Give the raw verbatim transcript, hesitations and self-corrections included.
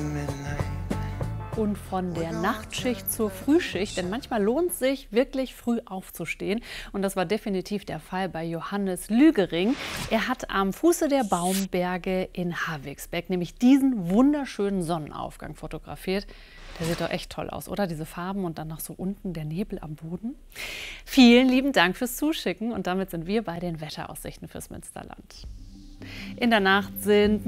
Und von der Nachtschicht zur Frühschicht, denn manchmal lohnt es sich, wirklich früh aufzustehen. Und das war definitiv der Fall bei Johannes Lügering. Er hat am Fuße der Baumberge in Havixbeck nämlich diesen wunderschönen Sonnenaufgang fotografiert. Der sieht doch echt toll aus, oder? Diese Farben und dann noch so unten der Nebel am Boden. Vielen lieben Dank fürs Zuschicken und damit sind wir bei den Wetteraussichten fürs Münsterland. In der Nacht sind